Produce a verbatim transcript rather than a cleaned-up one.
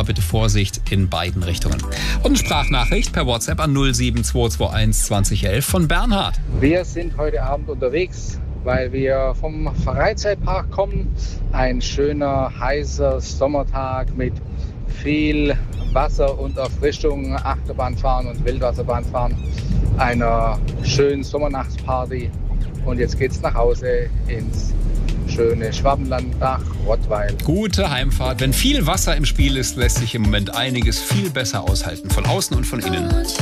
aber bitte Vorsicht in beiden Richtungen. Und eine Sprachnachricht per WhatsApp an null sieben zwei zwei eins zwanzig elf von Bernhard. Wir sind heute Abend unterwegs, weil wir vom Freizeitpark kommen. Ein schöner, heißer Sommertag mit viel Wasser und Erfrischung, Achterbahnfahren und Wildwasserbahnfahren, einer schönen Sommernachtsparty. Und jetzt geht's nach Hause ins schöne Schwabenland nach Rottweil. Gute Heimfahrt. Wenn viel Wasser im Spiel ist, lässt sich im Moment einiges viel besser aushalten. Von außen und von innen.